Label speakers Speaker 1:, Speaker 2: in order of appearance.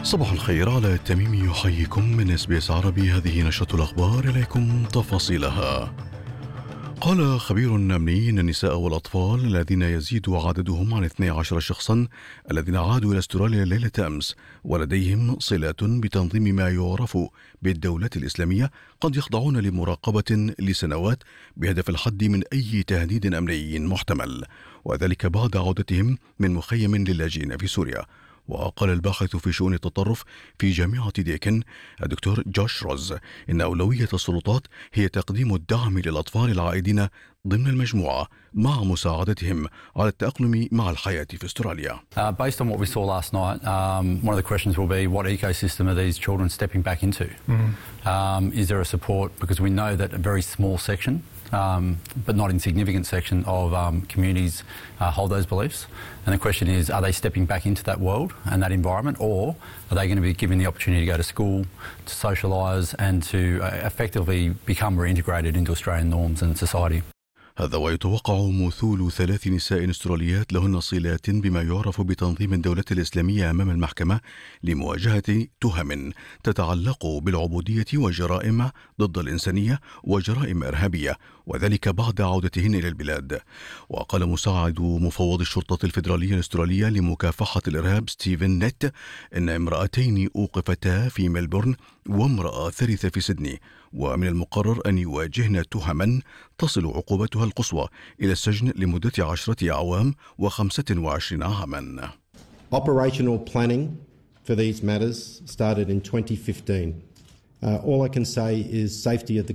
Speaker 1: صباح الخير. على التميمي يحييكم من SBS عربي. هذه نشرة الأخبار، إليكم تفاصيلها. قال خبير أمني أن النساء والأطفال الذين يزيد عددهم عن 12 شخصا الذين عادوا إلى أستراليا ليلة أمس ولديهم صلات بتنظيم ما يعرف بالدولة الإسلامية قد يخضعون لمراقبة لسنوات بهدف الحد من أي تهديد أمني محتمل، وذلك بعد عودتهم من مخيم للاجئين في سوريا. وقال الباحث في شؤون التطرف في جامعة ديكن الدكتور جوش روز إن أولوية السلطات هي تقديم الدعم للأطفال العائدين ضمن المجموعة مع مساعدتهم على التأقلم مع الحياة في أستراليا.
Speaker 2: Based on what we saw last night, one of the questions will be what ecosystem are these children stepping back into? Is there a support? Because we know that a very small section, but not insignificant section of communities hold those beliefs. And the question is, are they stepping back into that world and that environment, or are they going to be given the opportunity to go to school, to socialise and to effectively become reintegrated into Australian norms and society?
Speaker 1: هذا ويتوقع مثول 3 نساء استراليات لهن صلات بما يعرف بتنظيم الدولة الإسلامية أمام المحكمة لمواجهة تهم تتعلق بالعبودية وجرائم ضد الإنسانية وجرائم إرهابية، وذلك بعد عودتهن إلى البلاد. وقال مساعد مفوض الشرطة الفيدرالية الأسترالية لمكافحة الإرهاب ستيفن نت إن امرأتين أوقفتا في ملبورن وامرأة ثالثة في سيدني، ومن المقرر أن يواجهن تهما تصل عقوبتها القصوى إلى السجن لمدة 10 أعوام و25 عاما.
Speaker 3: Operational planning for these matters started in 2015. All I can say is safety at the